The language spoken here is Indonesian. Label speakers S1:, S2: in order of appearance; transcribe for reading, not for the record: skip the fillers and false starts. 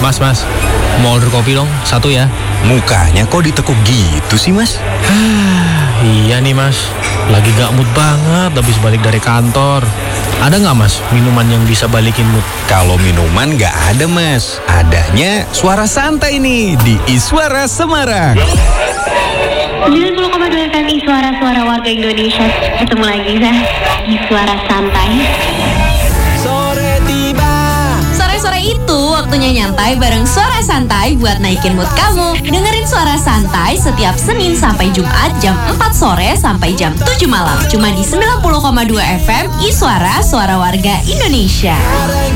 S1: Mas, mau order kopi dong, satu ya.
S2: Mukanya kok ditekuk gitu sih, Mas?
S1: Iya nih mas, lagi gak mood banget habis balik dari kantor. Ada gak mas minuman yang bisa balikin mood?
S2: Kalau minuman nggak ada, Mas. Adanya suara santai nih di Iswara Semarang.
S3: 90,2 FM Suara warga Indonesia. Ketemu lagi saya di Suara Santai.
S4: Sore-sore itu waktunya nyantai bareng Suara Santai buat naikin mood kamu. Dengerin Suara Santai setiap Senin sampai Jumat jam 4 sore sampai jam 7 malam. Cuma di 90,2 FM Suara warga Indonesia.